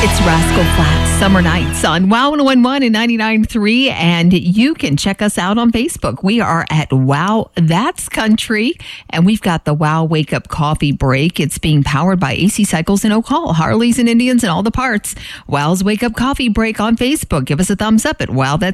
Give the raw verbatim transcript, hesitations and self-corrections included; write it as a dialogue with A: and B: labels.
A: It's Rascal Flatts Summer Nights on Wow one oh one one and ninety-nine point three, and you can check us out on Facebook. We are at Wow That's Country, and we've got the Wow Wake Up Coffee Break. It's being powered by A C Cycles in Oak Hall, Harleys and Indians and all the parts. Wow's Wake Up Coffee Break on Facebook. Give us a thumbs up at Wow That's